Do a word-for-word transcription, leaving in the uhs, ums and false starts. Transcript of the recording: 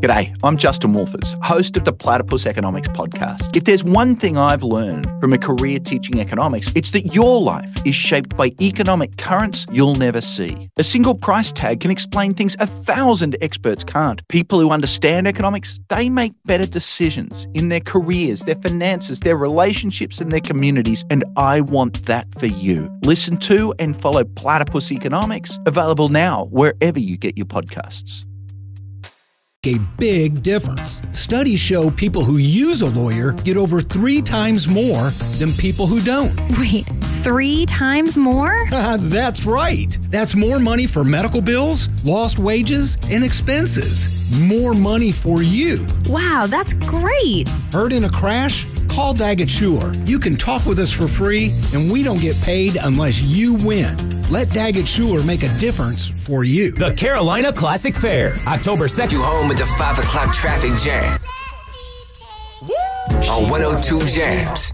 G'day, I'm Justin Wolfers, host of the Platypus Economics podcast. If there's one thing I've learned from a career teaching economics, it's that your life is shaped by economic currents you'll never see. A single price tag can explain things a thousand experts can't. People who understand economics, they make better decisions in their careers, their finances, their relationships, and their communities, and I want that for you. Listen to and follow Platypus Economics, available now wherever you get your podcasts. A big difference. Studies show people who use a lawyer get over three times more than people who don't. Wait, three times more? That's right. That's more money for medical bills, lost wages, and expenses. More money for you. Wow, that's great. Hurt in a crash? Call Daggett Sure. You can talk with us for free, and we don't get paid unless you win. Let Daggett Sure make a difference for you. The Carolina Classic Fair, October second. You home with the five o'clock traffic jam. On one oh two Jams.